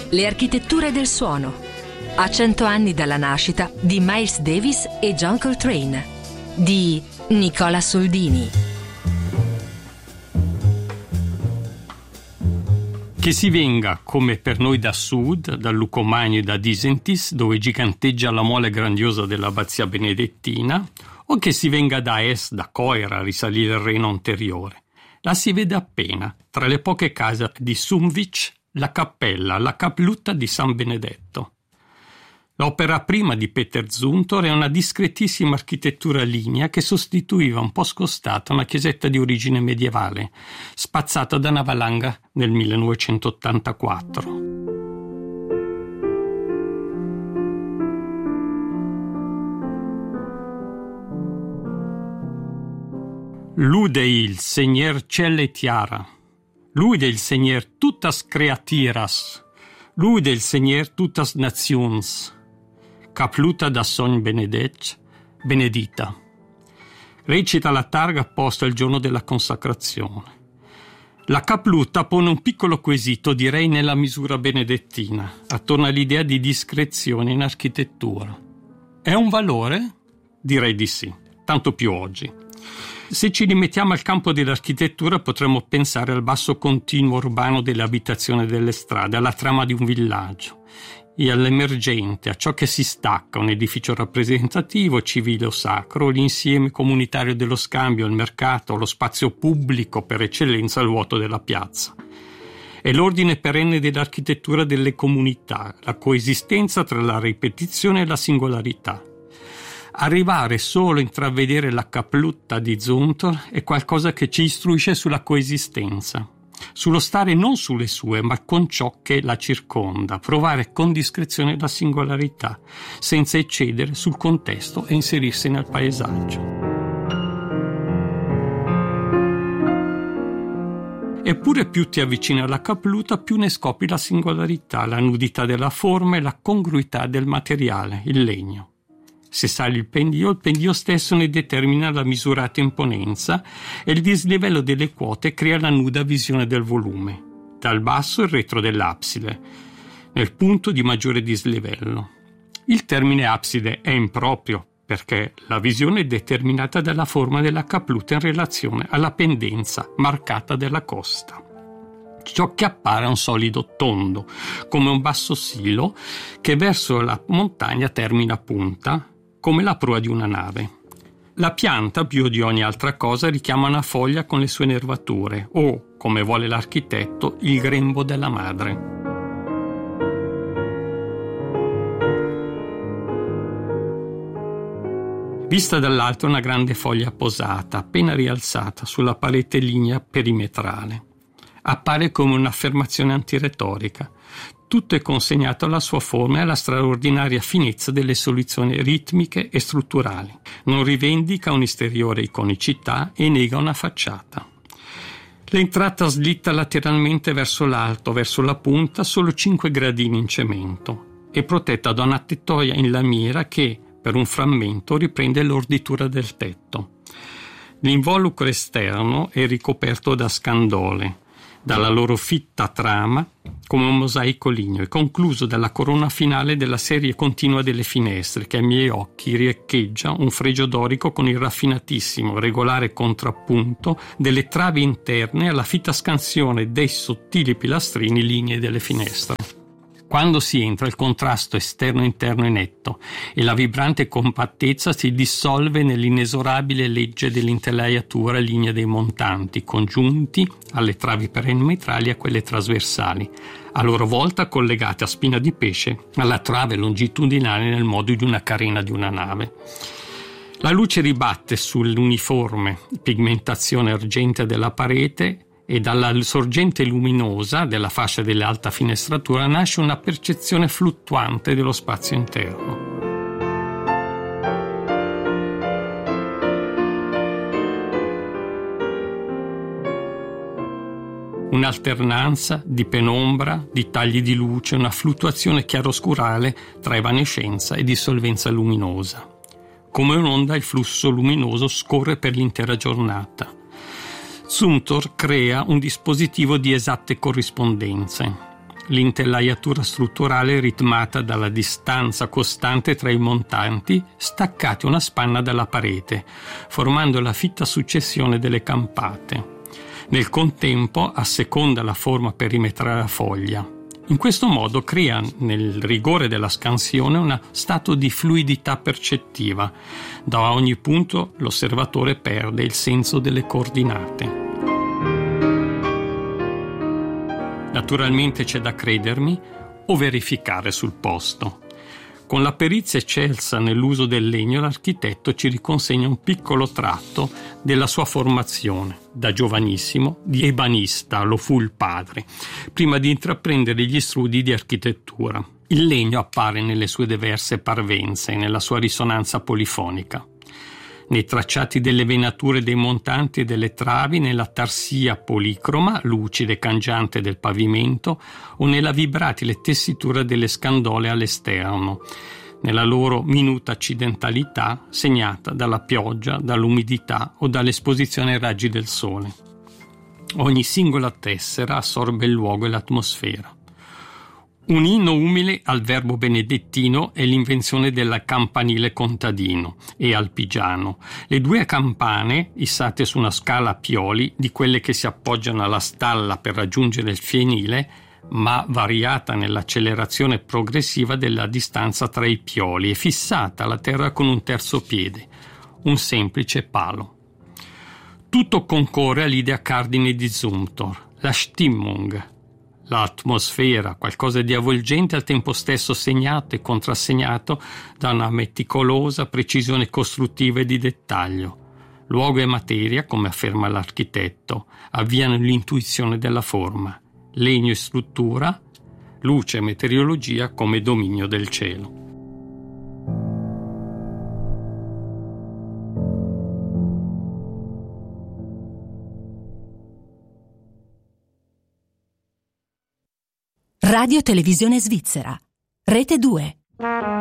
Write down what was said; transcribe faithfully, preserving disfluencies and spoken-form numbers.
Le architetture del suono. A cento anni dalla nascita di Miles Davis e John Coltrane, di Nicola Soldini. Che si venga, come per noi da sud, dal Lucomagno e da Disentis, dove giganteggia la mole grandiosa dell'abbazia benedettina, o che si venga da est, da Coira, a risalire il Reno anteriore. La si vede appena, tra le poche case di Sumvich, la cappella, la Caplutta di San Benedetto. L'opera prima di Peter Zumthor è una discretissima architettura lignea che sostituiva un po' scostata una chiesetta di origine medievale, spazzata da una valanga nel millenovecentottantaquattro. Lude il Seigneur Ciel e Tiara, Lude il Seigneur tuttas creatiras, Lude il Seigneur tuttas nations, Capluta da Son Benedet, benedita. Recita la targa apposta il giorno della consacrazione. La Capluta pone un piccolo quesito, direi nella misura benedettina, attorno all'idea di discrezione in architettura. È un valore? Direi di sì, tanto più oggi. Se ci rimettiamo al campo dell'architettura potremmo pensare al basso continuo urbano delle abitazioni e delle strade, alla trama di un villaggio e all'emergente, a ciò che si stacca, un edificio rappresentativo, civile o sacro, l'insieme comunitario dello scambio, il mercato, lo spazio pubblico per eccellenza, il vuoto della piazza. È l'ordine perenne dell'architettura delle comunità, la coesistenza tra la ripetizione e la singolarità. Arrivare solo a intravedere la Caplutta di Zumthor è qualcosa che ci istruisce sulla coesistenza, sullo stare non sulle sue, ma con ciò che la circonda, provare con discrezione la singolarità, senza eccedere sul contesto e inserirsi nel paesaggio. Eppure più ti avvicini alla Caplutta, più ne scopri la singolarità, la nudità della forma e la congruità del materiale, il legno. Se sali il pendio, il pendio stesso ne determina la misurata imponenza e il dislivello delle quote crea la nuda visione del volume. Dal basso il retro dell'abside, nel punto di maggiore dislivello. Il termine abside è improprio perché la visione è determinata dalla forma della Caplutta in relazione alla pendenza marcata della costa. Ciò che appare è un solido tondo, come un basso silo che verso la montagna termina a punta, come la prua di una nave. La pianta, più di ogni altra cosa, richiama una foglia con le sue nervature o, come vuole l'architetto, il grembo della madre. Vista dall'alto una grande foglia posata, appena rialzata sulla parete lignea perimetrale. Appare come un'affermazione antiretorica. Tutto è consegnato alla sua forma e alla straordinaria finezza delle soluzioni ritmiche e strutturali. Non rivendica un'esteriore iconicità e nega una facciata. L'entrata slitta lateralmente verso l'alto, verso la punta, solo cinque gradini in cemento, e protetta da una tettoia in lamiera che, per un frammento, riprende l'orditura del tetto. L'involucro esterno è ricoperto da scandole, dalla loro fitta trama come un mosaico ligneo e concluso dalla corona finale della serie continua delle finestre che ai miei occhi riecheggia un fregio dorico con il raffinatissimo, regolare contrappunto delle travi interne alla fitta scansione dei sottili pilastrini lignei delle finestre. Quando si entra il contrasto esterno-interno è netto e la vibrante compattezza si dissolve nell'inesorabile legge dell'intelaiatura linea dei montanti, congiunti alle travi perimetrali e a quelle trasversali, a loro volta collegate a spina di pesce alla trave longitudinale nel modo di una carena di una nave. La luce ribatte sull'uniforme pigmentazione argentea della parete e dalla sorgente luminosa della fascia dell'alta finestratura nasce una percezione fluttuante dello spazio interno. Un'alternanza di penombra, di tagli di luce, una fluttuazione chiaroscurale tra evanescenza e dissolvenza luminosa. Come un'onda il flusso luminoso scorre per l'intera giornata. Zumthor crea un dispositivo di esatte corrispondenze. l'intelaiatura strutturale ritmata dalla distanza costante tra i montanti staccati una spanna dalla parete, formando la fitta successione delle campate. Nel contempo asseconda la forma perimetrale della foglia. In questo modo crea nel rigore della scansione uno stato di fluidità percettiva. Da ogni punto l'osservatore perde il senso delle coordinate. Naturalmente c'è da credermi o verificare sul posto. Con la perizia eccelsa nell'uso del legno, l'architetto ci riconsegna un piccolo tratto della sua formazione. Da giovanissimo, di ebanista lo fu il padre, prima di intraprendere gli studi di architettura. Il legno appare nelle sue diverse parvenze e nella sua risonanza polifonica. Nei tracciati delle venature dei montanti e delle travi, nella tarsia policroma, lucida e cangiante del pavimento, o nella vibratile tessitura delle scandole all'esterno, nella loro minuta accidentalità segnata dalla pioggia, dall'umidità o dall'esposizione ai raggi del sole. Ogni singola tessera assorbe il luogo e l'atmosfera. Un inno umile al verbo benedettino è l'invenzione del campanile contadino e alpigiano. Le due campane, issate su una scala a pioli, di quelle che si appoggiano alla stalla per raggiungere il fienile, ma variata nell'accelerazione progressiva della distanza tra i pioli e fissata alla terra con un terzo piede, un semplice palo. Tutto concorre all'idea cardine di Zumthor, la Stimmung, l'atmosfera, qualcosa di avvolgente al tempo stesso segnato e contrassegnato da una meticolosa precisione costruttiva e di dettaglio. Luogo e materia, come afferma l'architetto, avviano l'intuizione della forma, legno e struttura, luce e meteorologia come dominio del cielo. Radio Televisione Svizzera, Rete due.